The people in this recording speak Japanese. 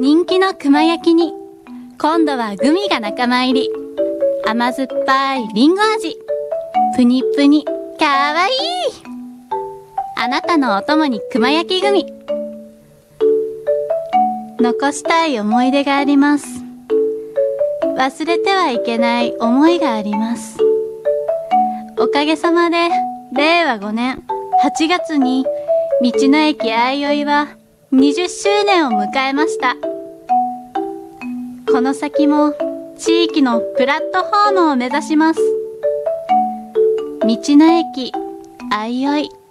人気の熊焼きに、今度はグミが仲間入り。甘酸っぱいリンゴ味。プニプニ、かわいい。あなたのお供に熊焼きグミ。残したい思い出があります。忘れてはいけない思いがあります。おかげさまで、令和5年8月に、道の駅あいおいは20周年を迎えました。この先も地域のプラットフォームを目指します。道の駅あいおい。